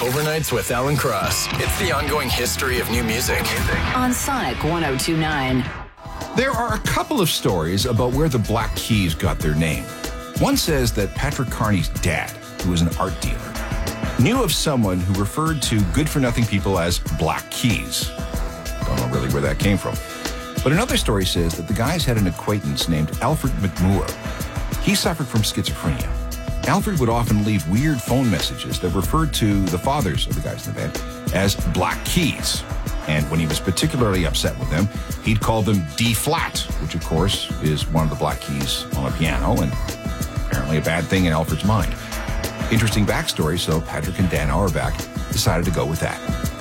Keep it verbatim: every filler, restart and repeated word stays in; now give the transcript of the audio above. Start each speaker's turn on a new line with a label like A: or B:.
A: Overnights with Alan Cross. It's the ongoing history of new music.
B: On Sonic one oh two point nine.
C: There are a couple of stories about where the Black Keys got their name. One says that Patrick Carney's dad, who was an art dealer, knew of someone who referred to good-for-nothing people as Black Keys. Don't know really where that came from. But another story says that the guys had an acquaintance named Alfred McMoore. He suffered from schizophrenia. Alfred would often leave weird phone messages that referred to the fathers of the guys in the band as Black Keys. And when he was particularly upset with them, he'd call them D-flat, which of course is one of the Black Keys on a piano, and apparently a bad thing in Alfred's mind. Interesting backstory, so Patrick and Dan Auerbach decided to go with that.